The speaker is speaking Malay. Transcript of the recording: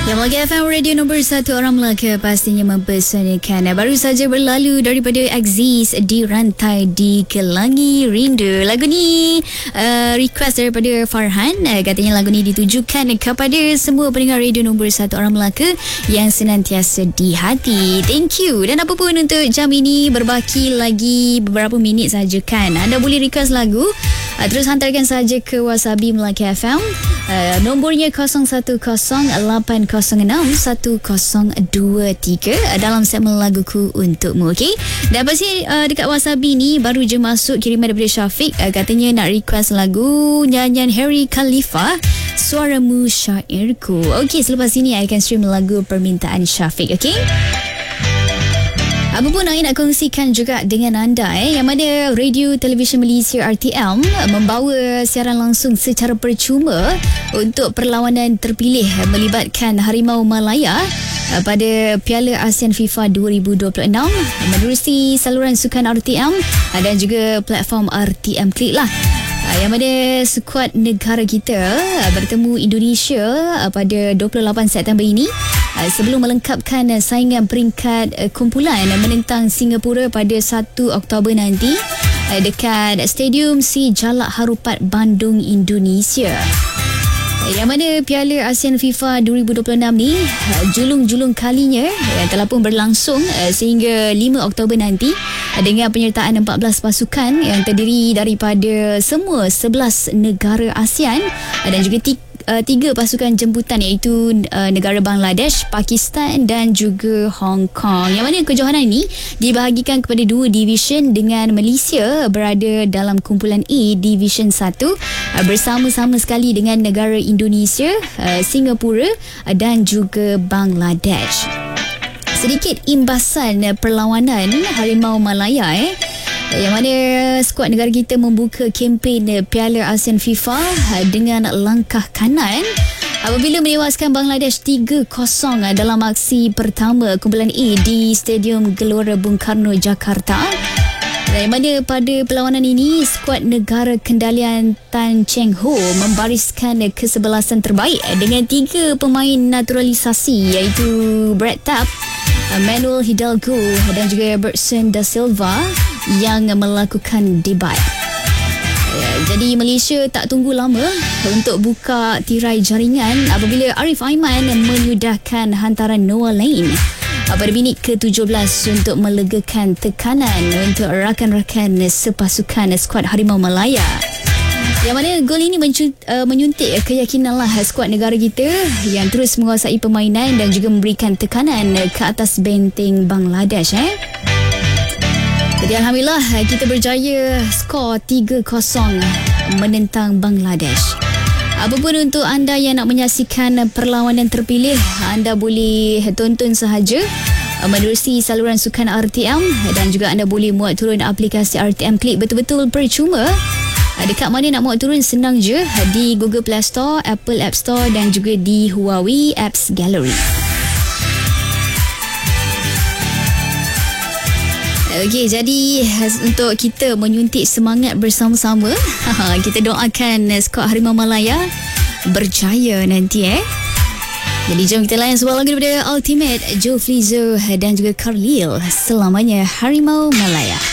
Melaka FM Radio nombor 1 orang Melaka pastinya mempersoniakan. Baru saja berlalu daripada Aziz di Rantai di Kelangi Rindu. Lagu ni request daripada Farhan. Katanya lagu ni ditujukan kepada semua pendengar radio nombor 1 orang Melaka yang senantiasa di hati. Thank you. Dan apa pun untuk jam ini, berbaki lagi beberapa minit saja kan. Anda boleh request lagu, terus hantarkan saja ke Wasabi Melaka FM. Nombornya 0108061023 dalam segmen laguku untukmu. Okay? Dan pasti dekat Wasabi ni baru je masuk kiriman daripada Syafiq. Katanya nak request lagu nyanyian Harry Khalifa, Suaramu Syairku. Okay, selepas ini I akan stream lagu permintaan Syafiq. Okay? Apa pun nak kongsikan juga dengan anda yang mana Radio Television Malaysia RTM membawa siaran langsung secara percuma untuk perlawanan terpilih melibatkan Harimau Malaya pada Piala ASEAN FIFA 2026 menerusi saluran sukan RTM dan juga platform RTM Klik lah. Yang mana skuad negara kita bertemu Indonesia pada 28 September ini sebelum melengkapkan saingan peringkat kumpulan menentang Singapura pada 1 Oktober nanti dekat Stadium Si Jalak Harupat Bandung, Indonesia. Yang mana Piala ASEAN FIFA 2026 ni julung-julung kalinya telah pun berlangsung sehingga 5 Oktober nanti dengan penyertaan 14 pasukan yang terdiri daripada semua 11 negara ASEAN dan juga 3 pasukan jemputan iaitu negara Bangladesh, Pakistan dan juga Hong Kong. Yang mana kejohanan ini dibahagikan kepada 2 division dengan Malaysia berada dalam kumpulan A Division 1 bersama-sama sekali dengan negara Indonesia, Singapura dan juga Bangladesh. Sedikit imbasan perlawanan Harimau Malaya yang mana skuad negara kita membuka kempen Piala ASEAN FIFA dengan langkah kanan apabila menewaskan Bangladesh 3-0 dalam aksi pertama kumpulan A di Stadium Gelora Bung Karno, Jakarta. Yang mana pada perlawanan ini skuad negara kendalian Tan Cheng Ho membariskan kesebelasan terbaik dengan 3 pemain naturalisasi iaitu Brad Tapp, Manuel Hidalgo dan juga Bertrand da Silva yang melakukan debat. Jadi Malaysia tak tunggu lama untuk buka tirai jaringan apabila Arif Aiman menyudahkan hantaran Noah Lane pada minit ke-17 untuk melegakan tekanan untuk rakan-rakan sepasukan skuad Harimau Malaya. Yang mana gol ini menyuntik keyakinan lah skuad negara kita yang terus menguasai permainan dan juga memberikan tekanan ke atas benteng Bangladesh. Jadi Alhamdulillah kita berjaya skor 3-0 menentang Bangladesh. Apapun untuk anda yang nak menyaksikan perlawanan terpilih, anda boleh tonton sahaja menerusi saluran sukan RTM dan juga anda boleh muat turun aplikasi RTM Klik betul-betul percuma. Dekat mana nak muat turun, senang je, di Google Play Store, Apple App Store dan juga di Huawei Apps Gallery. Okey, jadi untuk kita menyuntik semangat bersama-sama, kita doakan skuad Harimau Malaya berjaya nanti. Jadi jom kita layan sebuah lagu daripada Ultimate, Joe Flizzo dan juga Carlil, Selamanya Harimau Malaya.